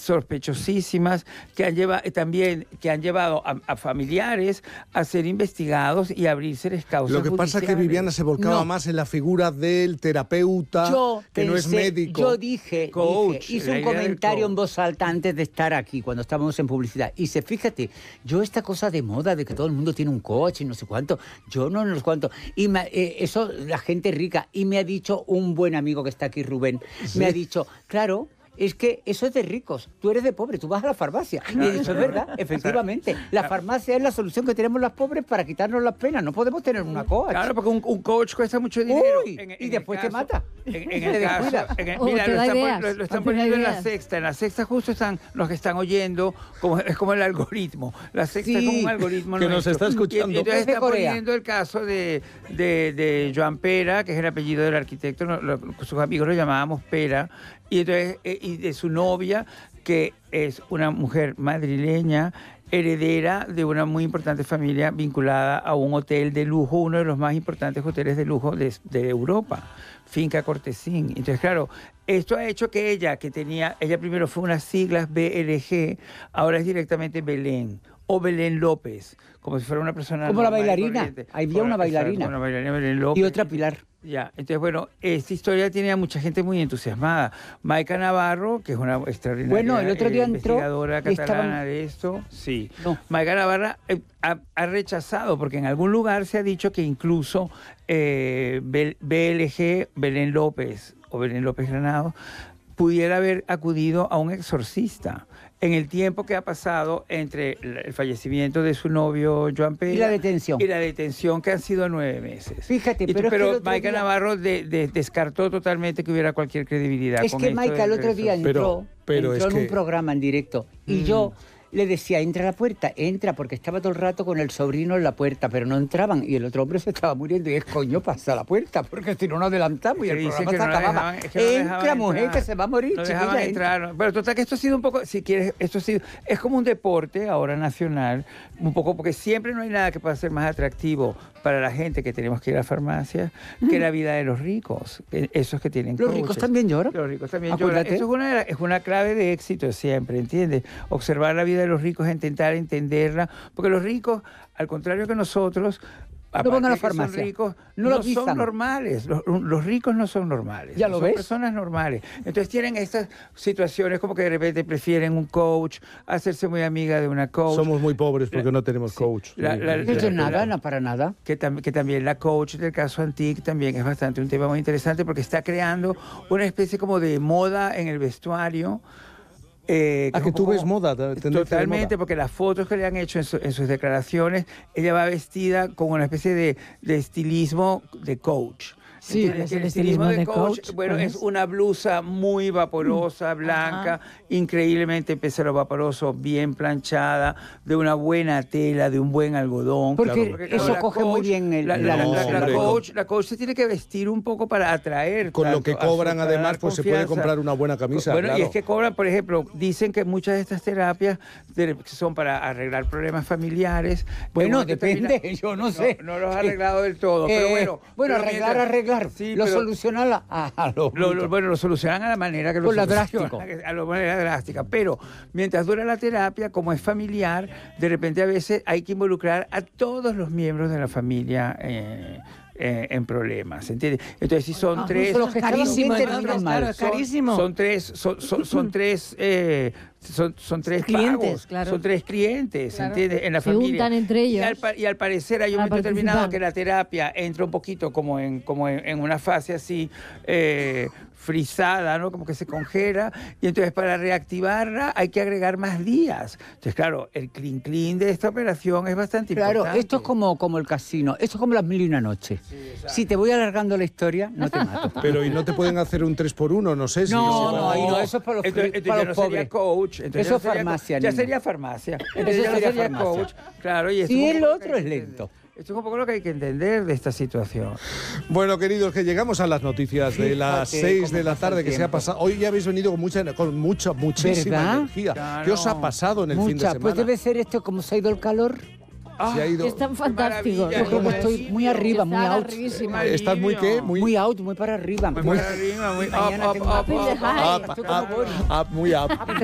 sospechosísimas que han llevado a familiares a ser investigados y a abrirse causas Lo que pasa es que Viviana se volcaba más en la figura del terapeuta, no es médico. Yo hice un comentario en voz alta antes de estar aquí, cuando estábamos en publicidad. Y fíjate, yo esta cosa de moda, de que todo el mundo tiene un coche y no sé cuánto, yo no sé cuánto. Y eso, la gente rica. Y me ha dicho un buen amigo que está aquí, Rubén, me ha dicho, claro, es que eso es de ricos, tú eres de pobre, tú vas a la farmacia. Y eso es verdad, efectivamente. La farmacia es la solución que tenemos los pobres para quitarnos las penas. No podemos tener una coach. Claro, porque un coach cuesta mucho dinero. Y después te mata. Mira, lo están poniendo en La Sexta. En La Sexta justo están los que están oyendo, es como el algoritmo. La Sexta es como un algoritmo que nos está escuchando. Y entonces están poniendo el caso de Joan Pera, que es el apellido del arquitecto. Sus amigos lo llamábamos Pera. Y entonces, y de su novia, que es una mujer madrileña, heredera de una muy importante familia vinculada a un hotel de lujo, uno de los más importantes hoteles de lujo de Europa, Finca Cortesín. Entonces, claro, esto ha hecho que ella primero fue unas siglas BLG, ahora es directamente Belén, o Belén López, como si fuera una persona... Como la bailarina, había una bailarina. Una bailarina Belén López. Y otra Pilar. Ya, entonces, bueno, esta historia tiene a mucha gente muy entusiasmada. Maica Navarro, que es una extraordinaria el otro día investigadora catalana de esto, sí. No. Maica Navarro ha rechazado, porque en algún lugar se ha dicho que incluso BLG, Belén López o Belén López Granado, pudiera haber acudido a un exorcista en el tiempo que ha pasado entre el fallecimiento de su novio Joan Pera y la detención. Que han sido 9 meses. Fíjate, pero Maica Navarro descartó totalmente que hubiera cualquier credibilidad. Es que Maica el otro día entró en un programa en directo y yo le decía, entra a la puerta, entra, porque estaba todo el rato con el sobrino en la puerta, pero no entraban, y el otro hombre se estaba muriendo, y es coño, pasa a la puerta, porque si no nos adelantamos y el programa se acababa. Entra, mujer, que se va a morir, no dejaban entrar. Pero total que esto ha sido un poco, si quieres, es como un deporte ahora nacional, un poco, porque siempre no hay nada que pueda ser más atractivo para la gente que tenemos que ir a la farmacia que la vida de los ricos, esos que tienen coaches. Los ricos también lloran. Los ricos también lloran. Eso es una clave de éxito siempre, ¿entiendes? Observar la vida de los ricos, intentar entenderla, porque los ricos, al contrario que nosotros, no van a la farmacia. Son ricos, no son normales. Los ricos no son normales. ¿Ya lo ves? Son personas normales. Entonces tienen estas situaciones como que de repente prefieren un coach, hacerse muy amiga de una coach. Somos muy pobres porque no tenemos coach. No para nada. Que también la coach del caso Antic también es bastante un tema muy interesante porque está creando una especie como de moda en el vestuario. Que tú ves moda. Totalmente, porque las fotos que le han hecho en sus declaraciones, ella va vestida con una especie de estilismo de coach. Sí, el estilismo de coach, bueno, es una blusa muy vaporosa, blanca, increíblemente pesero vaporoso, bien planchada, de una buena tela, de un buen algodón. Porque eso coge muy bien la coach se tiene que vestir un poco para atraer. Con lo que cobran, además, pues se puede comprar una buena camisa. Bueno, claro. Y es que cobran, por ejemplo, dicen que muchas de estas terapias son para arreglar problemas familiares. Bueno, depende, yo no sé. No los ha arreglado del todo, pero bueno. Bueno, arreglar. Sí, lo solucionan lo solucionan a la manera que lo solucionan. A la manera drástica. Pero mientras dura la terapia, como es familiar, de repente a veces hay que involucrar a todos los miembros de la familia en problemas, ¿entiendes? Entonces, si son tres... Es carísimo, claro, es carísimo. Son tres clientes, pagos, claro. Son tres clientes, claro. ¿Entiendes? En la se familia. juntan entre ellos. Y al parecer hay un momento determinado que la terapia entra un poquito como en una fase así frisada, ¿no? Como que se congela, y entonces para reactivarla hay que agregar más días. Entonces, claro, el clean de esta operación es bastante importante. Claro, esto es como el casino, esto es como las 1001 noches. Sí, si te voy alargando la historia, no te mato. Pero ¿y no te pueden hacer un 3x1? No sé si... No, eso es para los, entonces para los pobres. Sería coach. Eso es farmacia. Ya sería farmacia. Entonces ya sería coach. Claro, y el otro es lento. Esto es un poco lo que hay que entender de esta situación. Bueno, queridos, que llegamos a las noticias de las 6 de la tarde que se ha pasado. Hoy ya habéis venido con muchísima energía. Claro. ¿Qué os ha pasado en el fin de semana? Pues debe ser esto, como se ha ido el calor. Es tan fantástico. Yo como estoy muy arriba, muy out. ¿Estás muy qué? Muy out, muy para arriba. Muy para arriba, muy up, muy up.